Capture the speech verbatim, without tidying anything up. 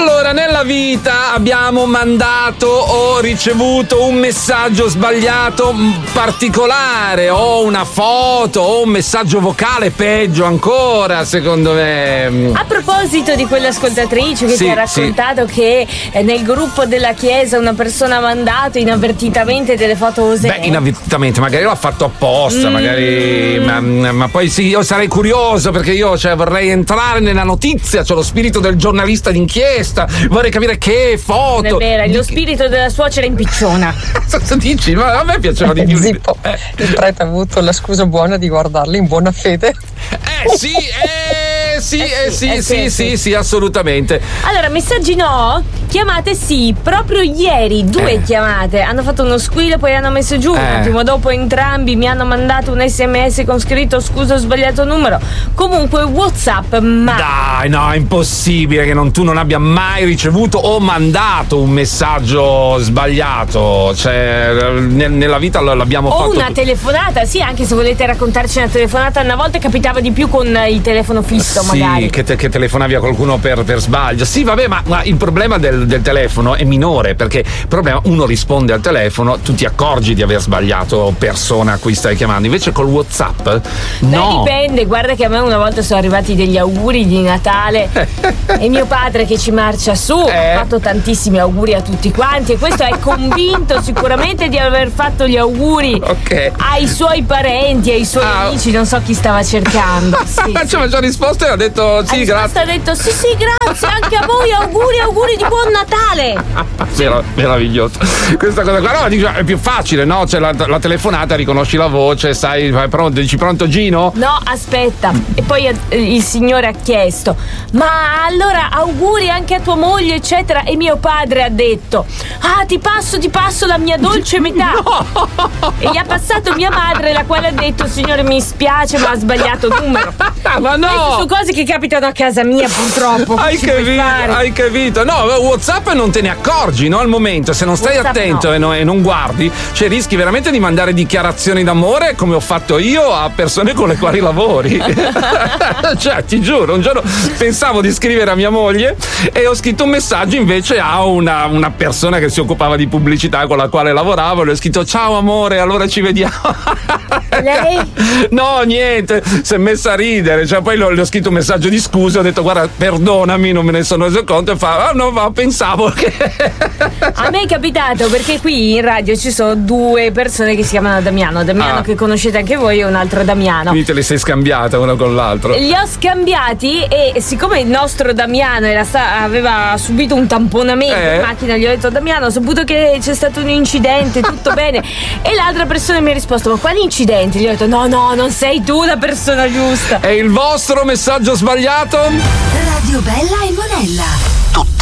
Allora, nella vita abbiamo mandato o ricevuto un messaggio sbagliato particolare, o una foto, o un messaggio vocale, peggio ancora, secondo me. A proposito di quell'ascoltatrice che sì, ti ha raccontato sì. che nel gruppo della chiesa una persona ha mandato inavvertitamente delle foto osè. Beh, inavvertitamente, magari l'ha fatto apposta, mm. magari. Ma, ma poi sì, io sarei curioso perché io cioè, vorrei entrare nella notizia, c'ho lo spirito del giornalista d'inchiesta, vorrei capire che foto. Non è vero, di... lo spirito della suocera impicciona. Cosa dici? Ma a me piaceva di più. Zippo, eh. Il prete ha avuto la scusa buona di guardarli in buona fede. Eh sì, eh sì, eh sì, eh sì, sì, sì, sì, sì, sì, assolutamente. Allora, messaggi no, chiamate sì. Proprio ieri due eh. chiamate hanno fatto uno squillo, poi hanno messo giù. Un eh. attimo dopo entrambi mi hanno mandato un sms con scritto scusa ho sbagliato numero. Comunque WhatsApp, ma dai, no, è impossibile che non, tu non abbia mai ricevuto o mandato un messaggio sbagliato. Cioè, ne, nella vita l'abbiamo o fatto. O una tu- telefonata, sì, anche se volete raccontarci una telefonata. Una volta capitava di più con il telefono fisso, sì, magari. Che, te, che telefonavi a qualcuno per, per sbaglio. Sì, vabbè, ma, ma il problema del, del telefono è minore, perché il problema, uno risponde al telefono, tu ti accorgi di aver sbagliato persona a cui stai chiamando. Invece col WhatsApp no. Beh, dipende, guarda che a me una volta sono arrivati degli auguri di Natale e mio padre che ci marcia su eh. ha fatto tantissimi auguri a tutti quanti, e questo è convinto sicuramente di aver fatto gli auguri okay. ai suoi parenti, ai suoi ah. amici, non so chi stava cercando. Sì, cioè, sì. ma ci ha risposto e ha detto sì, grazie. Ha detto sì, sì, grazie, anche a voi auguri, auguri di buon Natale. Mer- meraviglioso. Questa cosa qua, no, dico, è più facile, no? Cioè la, la telefonata, riconosci la voce, sai, vai pronto, dici pronto Gino? No, aspetta. E poi eh, il signore ha chiesto: ma allora auguri anche a tua moglie, eccetera. E mio padre ha detto: ah, ti passo, ti passo la mia dolce metà. No. E gli ha passato mia madre, la quale ha detto: signore, mi spiace, ma ha sbagliato numero. Ma no! Queste sono cose che capitano a casa mia, purtroppo. Hai capito? Hai capito? No, WhatsApp non te ne accorgi, no? Al momento, se non stai WhatsApp attento no. e, no, e non guardi, cioè rischi veramente di mandare dichiarazioni d'amore, come ho fatto io, a persone con le quali lavori. Cioè, ti giuro, un giorno pensavo di scrivere a mia moglie e ho scritto un messaggio invece a una, una persona che si occupava di pubblicità con la quale lavoravo, e le ho scritto: ciao amore, allora ci vediamo. Lei? No, niente, si è messa a ridere, cioè poi le ho scritto un messaggio di scusa, ho detto: guarda, perdonami, non me ne sono reso conto, e fa: ah no, ma pensavo che... A me è capitato, perché qui in radio ci sono due persone che si chiamano Damiano Damiano ah. che conoscete anche voi, e un altro Damiano. Quindi te le sei scambiata una con l'altro? Li ho scambiati, e siccome il nostro Damiano era sta- aveva subito un tamponamento eh. in macchina, gli ho detto: Damiano, ho saputo che c'è stato un incidente, tutto bene? E l'altra persona mi ha risposto: ma quali incidenti? Gli ho detto: no, no, non sei tu la persona giusta. E il vostro messaggio sbagliato? Radio Bella e Monella. Tutta